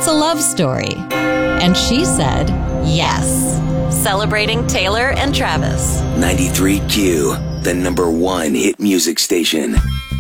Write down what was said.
it's a love story. And she said, yes. Celebrating Taylor and Travis. 93Q, the #1 hit music station.